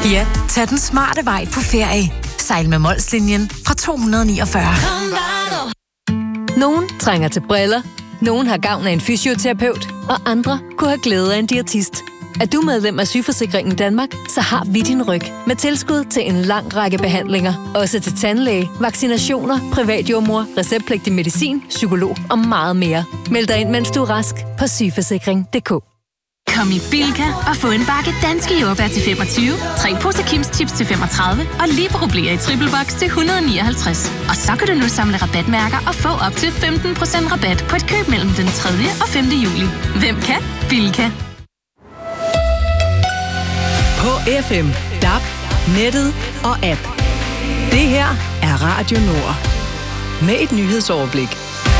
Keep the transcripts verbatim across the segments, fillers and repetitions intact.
Ja, tag den smarte vej på ferie. Sejl med Molslinjen fra to hundrede niogfyrre. Nogen trænger til briller, nogen har gavn af en fysioterapeut, og andre kunne have glæde af en diætist. Er du medlem af Sygeforsikringen Danmark, så har vi din ryg med tilskud til en lang række behandlinger. Også til tandlæge, vaccinationer, privatjordmor, receptpligtig medicin, psykolog og meget mere. Meld dig ind, mens du er rask på sygeforsikring punktum d k. Kom i Bilka og få en bakke danske jordbær til femogtyve, tre poser Kims Chips til femogtredive og Libero-blæer i triple box til et hundrede og nioghalvtreds. Og så kan du nu samle rabatmærker og få op til femten procent rabat på et køb mellem den tredje og femte juli. Hvem kan? Bilka. På F M, D A B, nettet og app. Det her er Radio Nord. Med et nyhedsoverblik.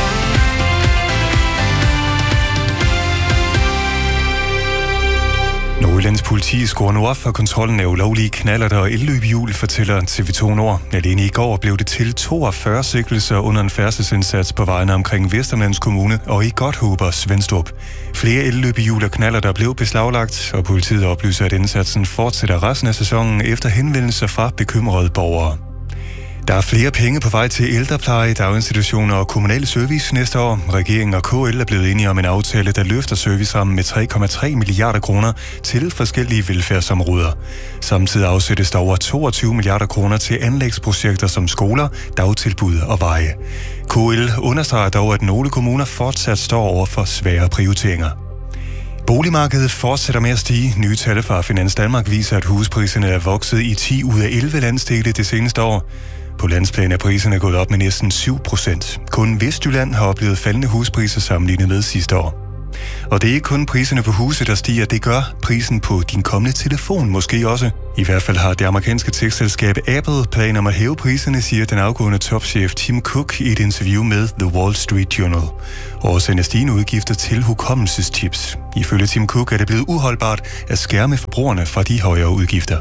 Nordjyllands politi skruer nu op for kontrollen af ulovlige knallerter og elløbehjul, fortæller T V to Nord. Alene i går blev det til toogfyrre sigtelser under en færdselsindsats på vejene omkring Vesterlands Kommune og i Godthåb og Svenstrup. Flere elløbehjul og knallerter blev beslaglagt, og politiet oplyser, at indsatsen fortsætter resten af sæsonen efter henvendelser fra bekymrede borgere. Der er flere penge på vej til ældrepleje, daginstitutioner og kommunal service næste år. Regeringen og K L er blevet enige om en aftale, der løfter servicerammen med tre komma tre milliarder kroner til forskellige velfærdsområder. Samtidig afsættes der over toogtyve milliarder kroner til anlægsprojekter som skoler, dagtilbud og veje. K L understreger dog, at nogle kommuner fortsat står over for svære prioriteringer. Boligmarkedet fortsætter med at stige. Nye tal fra Finans Danmark viser, at huspriserne er vokset i ti ud af elleve landsdele det seneste år. På landsplan er priserne gået op med næsten syv procent. Kun Vestjylland har oplevet faldende huspriser sammenlignet med sidste år. Og det er ikke kun priserne på huse, der stiger, det gør prisen på din kommende telefon måske også. I hvert fald har det amerikanske techselskab Apple planer om at hæve priserne, siger den afgående topchef Tim Cook i et interview med The Wall Street Journal. Årsagen er stigende udgifter til hukommelseschips. Ifølge Tim Cook er det blevet uholdbart at skærme forbrugerne fra de højere udgifter.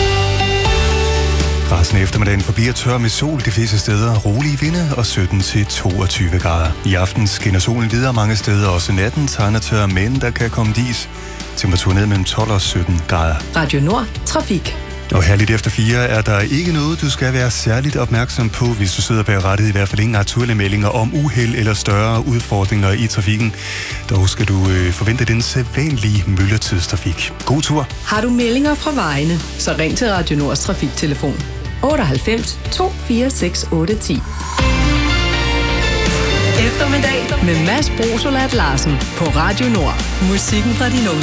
Resten af eftermiddagen forbliver tør med sol de fleste steder, rolige vinde og sytten til toogtyve grader. I aften skinner solen videre mange steder, også natten tegner tør, men der kan komme dis. Temperaturen ned mellem tolv og sytten grader. Radio Nord, trafik. Og her lidt efter fire er der ikke noget, du skal være særligt opmærksom på, hvis du sidder bag rattet. I hvert fald ingen aktuelle meldinger om uheld eller større udfordringer i trafikken. Dog skal du øh, forvente den sædvanlige myldretidstrafik. God tur. Har du meldinger fra vejene, så ring til Radio Nords trafiktelefon otteoghalvfems to fire seks otte ti. Eftermiddag med Mads Brosolat Larsen på Radio Nord. Musikken fra din unge.